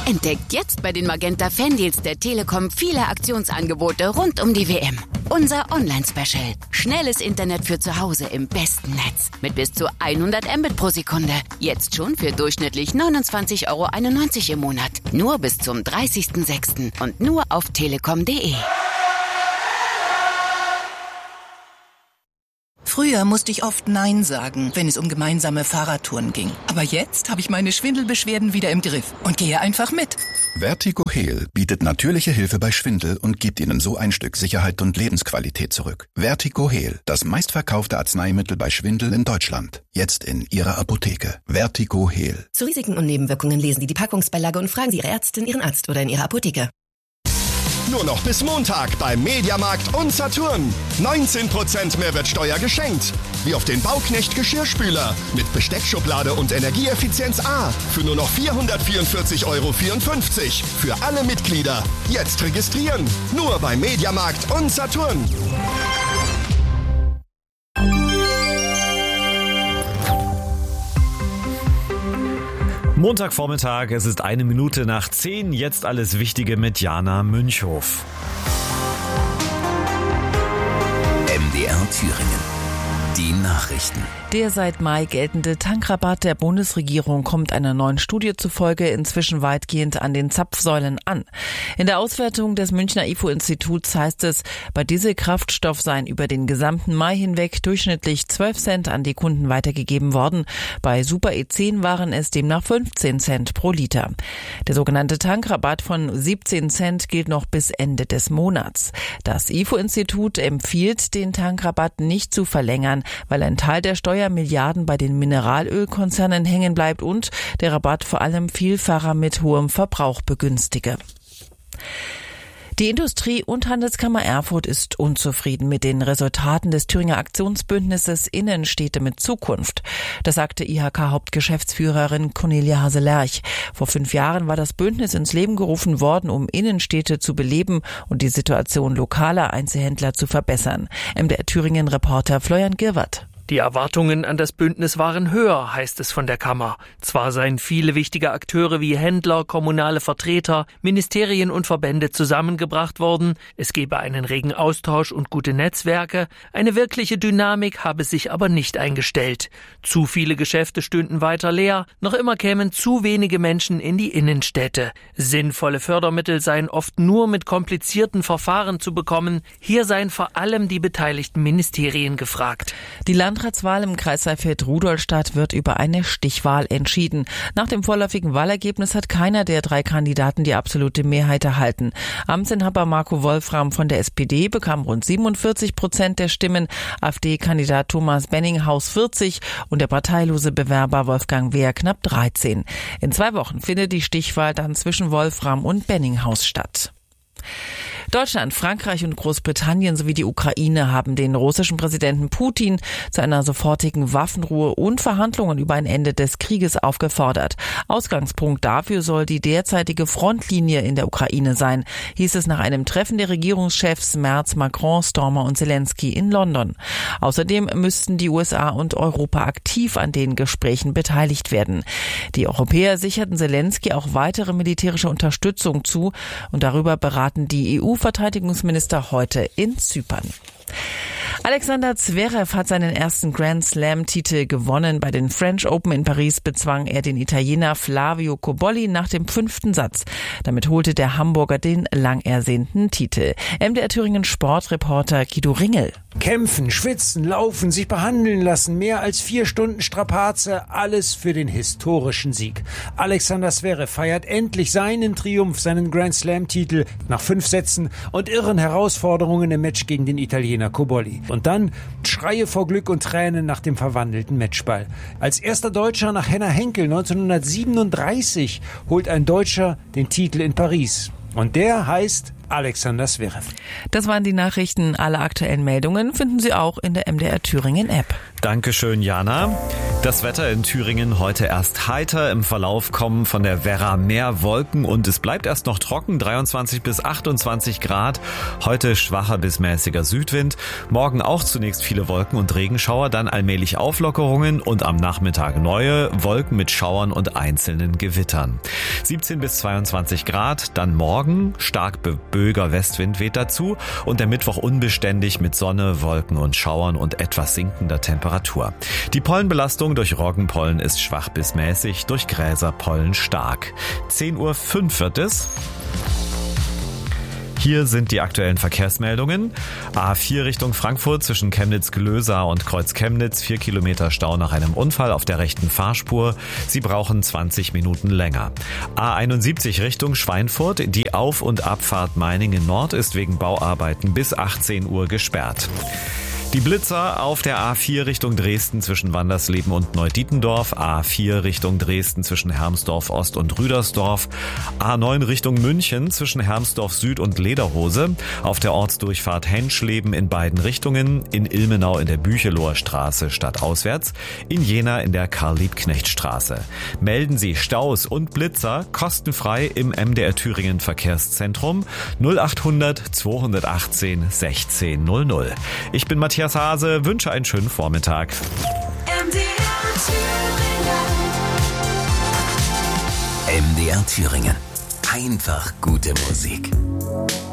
Entdeckt jetzt bei den Magenta Fan-Deals der Telekom viele Aktionsangebote rund um die WM. Unser Online-Special. Schnelles Internet für zu Hause im besten Netz. Mit bis zu 100 Mbit pro Sekunde. Jetzt schon für durchschnittlich 29,91 € im Monat. Nur bis zum 30.06. und nur auf telekom.de. Früher musste ich oft Nein sagen, wenn es um gemeinsame Fahrradtouren ging. Aber jetzt habe ich meine Schwindelbeschwerden wieder im Griff und gehe einfach mit. Vertigo Heal bietet natürliche Hilfe bei Schwindel und gibt Ihnen so ein Stück Sicherheit und Lebensqualität zurück. Vertigo Heal, das meistverkaufte Arzneimittel bei Schwindel in Deutschland. Jetzt in Ihrer Apotheke. Vertigo Heal. Zu Risiken und Nebenwirkungen lesen Sie die Packungsbeilage und fragen Sie Ihre Ärztin, Ihren Arzt oder in Ihrer Apotheke. Nur noch bis Montag beim Mediamarkt und Saturn. 19% Mehrwertsteuer geschenkt. Wie auf den Bauknecht Geschirrspüler mit Besteckschublade und Energieeffizienz A für nur noch 444,54 € für alle Mitglieder. Jetzt registrieren. Nur beim Mediamarkt und Saturn. Montagvormittag, es ist 1:01 jetzt alles Wichtige mit Jana Münchhof. MDR Thüringen. Die Nachrichten. Der seit Mai geltende Tankrabatt der Bundesregierung kommt einer neuen Studie zufolge inzwischen weitgehend an den Zapfsäulen an. In der Auswertung des Münchner IFO-Instituts heißt es, bei Dieselkraftstoff seien über den gesamten Mai hinweg durchschnittlich 12 Cent an die Kunden weitergegeben worden. Bei Super E10 waren es demnach 15 Cent pro Liter. Der sogenannte Tankrabatt von 17 Cent gilt noch bis Ende des Monats. Das IFO-Institut empfiehlt, den Tankrabatt nicht zu verlängern, weil ein Teil der Steuermilliarden bei den Mineralölkonzernen hängen bleibt und der Rabatt vor allem Vielfahrer mit hohem Verbrauch begünstige. Die Industrie- und Handelskammer Erfurt ist unzufrieden mit den Resultaten des Thüringer Aktionsbündnisses Innenstädte mit Zukunft. Das sagte IHK-Hauptgeschäftsführerin Cornelia Hase-Lerch. Vor 5 Jahren war das Bündnis ins Leben gerufen worden, um Innenstädte zu beleben und die Situation lokaler Einzelhändler zu verbessern. MDR Thüringen-Reporter Florian Girwart. Die Erwartungen an das Bündnis waren höher, heißt es von der Kammer. Zwar seien viele wichtige Akteure wie Händler, kommunale Vertreter, Ministerien und Verbände zusammengebracht worden, es gebe einen regen Austausch und gute Netzwerke, eine wirkliche Dynamik habe sich aber nicht eingestellt. Zu viele Geschäfte stünden weiter leer, noch immer kämen zu wenige Menschen in die Innenstädte. Sinnvolle Fördermittel seien oft nur mit komplizierten Verfahren zu bekommen, hier seien vor allem die beteiligten Ministerien gefragt. Die Landratswahl im Kreis Saalfeld-Rudolstadt wird über eine Stichwahl entschieden. Nach dem vorläufigen Wahlergebnis hat keiner der 3 Kandidaten die absolute Mehrheit erhalten. Amtsinhaber Marco Wolfram von der SPD bekam rund 47% der Stimmen, AfD-Kandidat Thomas Benninghaus 40 und der parteilose Bewerber Wolfgang Wehr knapp 13. In 2 Wochen findet die Stichwahl dann zwischen Wolfram und Benninghaus statt. Deutschland, Frankreich und Großbritannien sowie die Ukraine haben den russischen Präsidenten Putin zu einer sofortigen Waffenruhe und Verhandlungen über ein Ende des Krieges aufgefordert. Ausgangspunkt dafür soll die derzeitige Frontlinie in der Ukraine sein, hieß es nach einem Treffen der Regierungschefs Merz, Macron, Stormer und Zelensky in London. Außerdem müssten die USA und Europa aktiv an den Gesprächen beteiligt werden. Die Europäer sicherten Zelensky auch weitere militärische Unterstützung zu und darüber beraten die EU-Verteidigungsminister heute in Zypern. Alexander Zverev hat seinen ersten Grand-Slam-Titel gewonnen. Bei den French Open in Paris bezwang er den Italiener Flavio Cobolli nach dem 5. Satz. Damit holte der Hamburger den lang ersehnten Titel. MDR Thüringen Sportreporter Guido Ringel. Kämpfen, schwitzen, laufen, sich behandeln lassen, mehr als 4 Stunden Strapaze, alles für den historischen Sieg. Alexander Zverev feiert endlich seinen Triumph, seinen Grand-Slam-Titel nach 5 Sätzen und irren Herausforderungen im Match gegen den Italiener Cobolli. Und dann Schreie vor Glück und Tränen nach dem verwandelten Matchball. Als erster Deutscher nach Henner Henkel 1937 holt ein Deutscher den Titel in Paris. Und der heißt Alexander Zverev. Das waren die Nachrichten. Alle aktuellen Meldungen finden Sie auch in der MDR Thüringen App. Dankeschön, Jana. Das Wetter in Thüringen heute erst heiter. Im Verlauf kommen von der Werra mehr Wolken und es bleibt erst noch trocken, 23 bis 28 Grad. Heute schwacher bis mäßiger Südwind. Morgen auch zunächst viele Wolken und Regenschauer, dann allmählich Auflockerungen und am Nachmittag neue Wolken mit Schauern und einzelnen Gewittern. 17 bis 22 Grad. Dann morgen stark böiger Westwind weht dazu und der Mittwoch unbeständig mit Sonne, Wolken und Schauern und etwas sinkender Temperatur. Die Pollenbelastung durch Roggenpollen ist schwach bis mäßig, durch Gräserpollen stark. 10:05 Uhr wird es. Hier sind die aktuellen Verkehrsmeldungen. A4 Richtung Frankfurt zwischen Chemnitz-Glösa und Kreuz-Chemnitz. 4 Kilometer Stau nach einem Unfall auf der rechten Fahrspur. Sie brauchen 20 Minuten länger. A71 Richtung Schweinfurt. Die Auf- und Abfahrt Meiningen Nord ist wegen Bauarbeiten bis 18 Uhr gesperrt. Die Blitzer auf der A4 Richtung Dresden zwischen Wandersleben und Neudietendorf, A4 Richtung Dresden zwischen Hermsdorf Ost und Rüdersdorf, A9 Richtung München zwischen Hermsdorf Süd und Lederhose, auf der Ortsdurchfahrt Henschleben in beiden Richtungen, in Ilmenau in der Bücheloher Straße stadtauswärts, in Jena in der Karl-Liebknecht-Straße. Melden Sie Staus und Blitzer kostenfrei im MDR Thüringen Verkehrszentrum 0800 218 1600. Ich bin Matthias Hase, wünsche einen schönen Vormittag. MDR Thüringen. Einfach gute Musik.